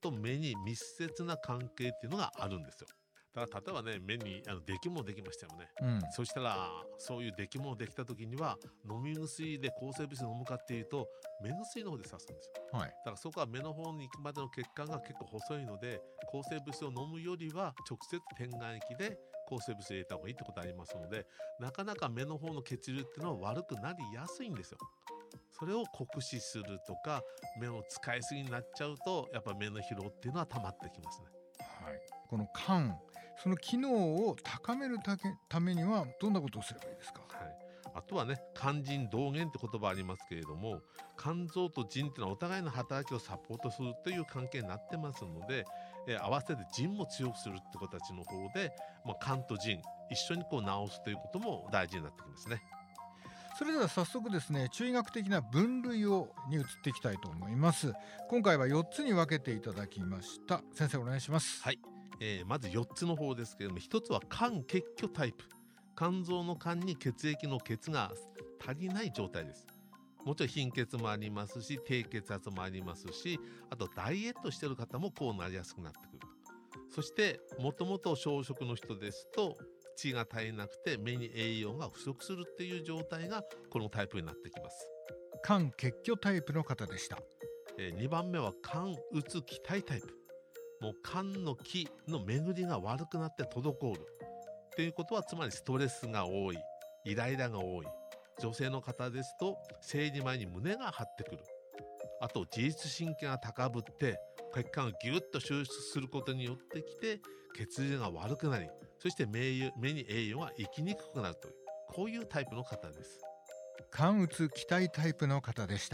と目に密接な関係っていうのがあるんですよ。だから例えばね、目にできもできましたよね。そしたらそういうできもできた時には飲み薬で抗生物質飲むかっていうと目薬の方で刺すんですよ。 はい。 だからそこは目の方に行くまでの血管が結構細いので、抗生物質を飲むよりは直接点眼液で抗生物質を入れた方がいいってことありますので、なかなか目の方の血流っていうのは悪くなりやすいんですよ。それを酷使するとか目を使いすぎになっちゃうとやっぱ目の疲労っていうのは溜まってきますね。 はい。この肝、その機能を高めるためにはどんなことをすればいいですか？ はい、あとはね、肝腎同源って言葉ありますけれども、肝臓と腎っていうのはお互いの働きをサポートするという関係になってますので、合わせて腎も強くするって形の方で、肝と腎一緒にこう治すということも大事になってきますね。 それでは早速ですね、中医学的な分類に移っていきたいと思います。今回は4つに分けていただきました。先生お願いします。 はい、まず4つの方ですけれども、1つは肝血虚タイプ。肝臓の肝に血液の血が足りない状態です。もちろん貧血もありますし、低血圧もありますし、あとダイエットしてる方もこうなりやすくなってくると。そしてもともと小食の人ですと血が足りなくて目に栄養が不足するっていう状態がこのタイプになってきます。 肝血虚タイプの方でした。 2番目は肝うつ気体タイプ。もう肝の気の巡りが悪くなって滞るっていうことは、つまりストレスが多い、イライラが多い、女性の方ですと生理前に胸が張ってくる、あと自律神経が高ぶって血管がギュッと収縮することによってきて血流が悪くなり、そして目に栄養が行きにくくなるという、こういうタイプの方です。 肝うつ気体タイプの方でした。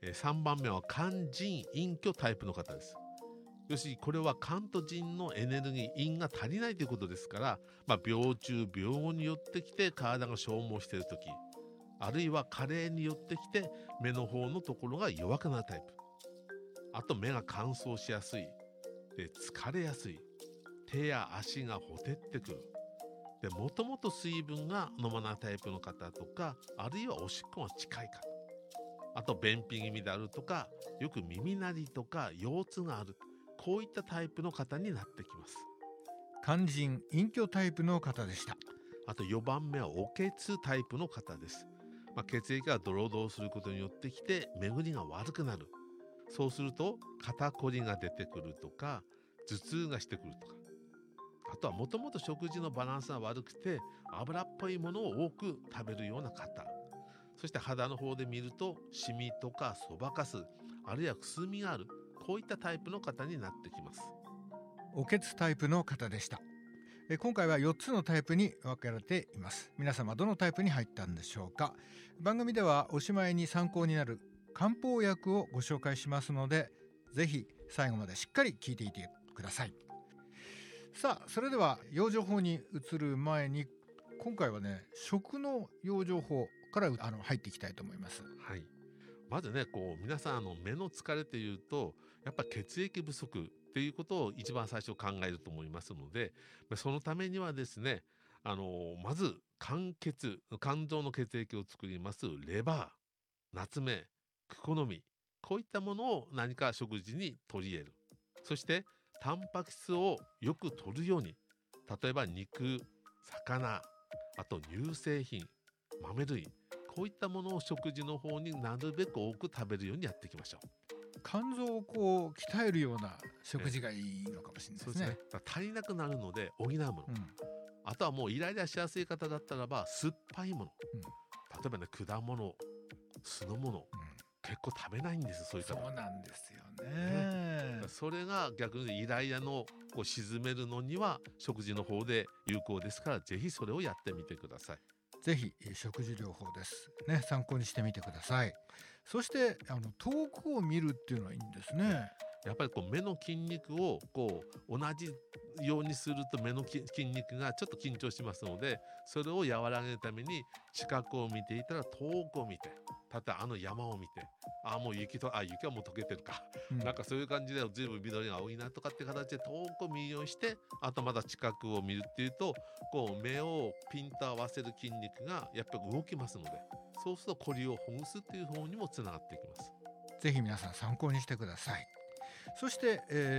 3番目は肝腎陰虚タイプの方です。要するにこれは肝と腎のエネルギー陰が足りないということですから、病中病後によってきて体が消耗している時、あるいは加齢によってきて目の方のところが弱くなるタイプ、あと目が乾燥しやすい、で疲れやすい、手や足がほてってくる、でもともと水分が飲まないタイプの方とか、あるいはおしっこが近い方、あと便秘気味であるとか、よく耳鳴りとか腰痛がある、こういったタイプの方になってきます。 肝腎陰虚タイプの方でした。 あと4番目はお血タイプの方です。血液がドロドロすることによってきて巡りが悪くなる。そうすると肩こりが出てくるとか、頭痛がしてくるとか、あとはもともと食事のバランスが悪くて油っぽいものを多く食べるような方、そして肌の方で見るとシミとかそばかす、あるいはくすみがある、こういったタイプの方になってきます。 お血タイプの方でした。今回は4つのタイプに分けられています。皆様どのタイプに入ったんでしょうか？番組ではおしまいに参考になる漢方薬をご紹介しますので、ぜひ最後までしっかり聞いていてください。さあ、それでは養生法に移る前に、今回はね、食の養生法から入っていきたいと思います。 はい、まずね、皆さん目の疲れというとやっぱ血液不足っていうことを一番最初考えると思いますので、そのためにはですね、まず肝臓の血液を作りますレバー、ナツメ、クコの実、こういったものを何か食事に取り入れる。そしてタンパク質をよく摂るように、例えば肉、魚、あと乳製品、豆類、こういったものを食事の方になるべく多く食べるようにやっていきましょう。 肝臓を鍛えるような食事がいいのかもしれないですね。 だから足りなくなるので補うもの、 うんあとはもうイライラしやすい方だったらば酸っぱいもの、 うん例えばね、果物、酢の物、結構食べないんです、そういったもの。 そうなんですよね。 それが逆にイライラの沈めるのには食事の方で有効ですから、ぜひそれをやってみてください。 ぜひ食事療法ですね、参考にしてみてください。そして遠くを見るっていうのはいいんですね。 やっぱり目の筋肉を同じようにすると目の筋肉がちょっと緊張しますので、それを和らげるために近くを見ていたら遠くを見て、例えば山を見て、もう雪はもう溶けてるか、なんかそういう感じで随分緑が多いなとかって形で遠くを見るようにして、あとまた近くを見るっていうと目をピンと合わせる筋肉がやっぱり動きますので、そうするとこりをほぐすっていう方にもつながっていきます。 ぜひ皆さん参考にしてください。そして、